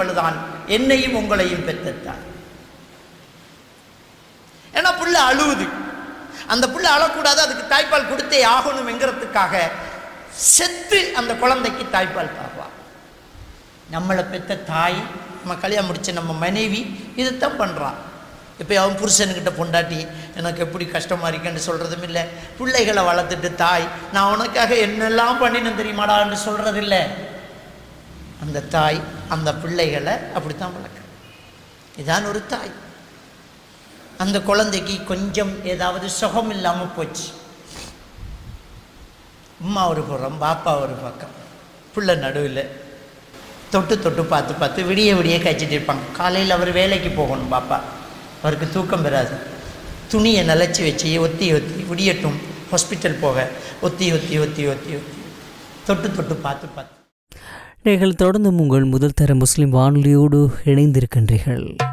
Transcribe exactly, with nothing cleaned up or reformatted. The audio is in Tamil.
அவள் தான் என்னையும் உங்களையும் பெற்றத்தாள். ஏன்னா புள்ள அழுவுது, அந்த புள்ள அழக்கூடாது, அதுக்கு தாய்ப்பால் கொடுத்தே ஆகணும் என்கிறதுக்காக செத்து அந்த குழந்தைக்கு தாய்ப்பால் பார்ப்பா. நம்மளை பெற்ற தாய், நம்ம கல்யாணம் முடிச்ச நம்ம மனைவி இதைத்தான் பண்ணுறான். இப்போ அவன் புருஷனுக்கிட்ட பொண்டாட்டி எனக்கு எப்படி கஷ்டமாக இருக்குன்னு சொல்கிறதும் இல்லை. பிள்ளைகளை வளர்த்துட்டு தாய் நான் உனக்காக என்னெல்லாம் பண்ணினேன் தெரியுமாடான்னு சொல்கிறதில்ல. அந்த தாய் அந்த பிள்ளைகளை அப்படித்தான் வளர்க்குறேன். இதான் ஒரு தாய். அந்த குழந்தைக்கு கொஞ்சம் ஏதாவது சுகம் இல்லாமல் போச்சு, அம்மா ஒரு புறம் பாப்பா ஒரு பக்கம், பிள்ளை நடுவில் தொட்டு தொட்டு பார்த்து பார்த்து விடிய விடிய கழிச்சிட்டு இருப்பாங்க. காலையில் அவர் வேலைக்கு போகணும், பாப்பா அவருக்கு தூக்கம் பெறாது. துணியை நிலச்சி வச்சு ஒத்தி ஒத்தி விடியட்டும் ஹாஸ்பிட்டல் போக ஒத்தி ஒத்தி ஒத்தி ஒத்தி ஒத்தி தொட்டு தொட்டு பார்த்து பார்த்து. நீங்கள் தொடர்ந்து உங்கள் முதல் தர முஸ்லிம் வானொலியோடு இணைந்திருக்கின்றீர்கள்.